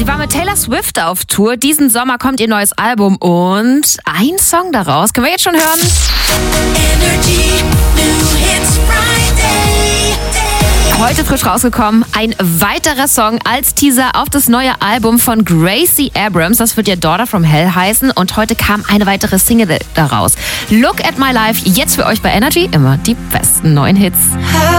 Sie war mit Taylor Swift auf Tour. Diesen Sommer kommt ihr neues Album und ein Song daraus können wir jetzt schon hören. Energy, New Hits Friday. Heute frisch rausgekommen, ein weiterer Song als Teaser auf das neue Album von Gracie Abrams. Das wird ja Daughter from Hell heißen und heute kam eine weitere Single daraus. Look at My Life, jetzt für euch bei Energy, immer die besten neuen Hits.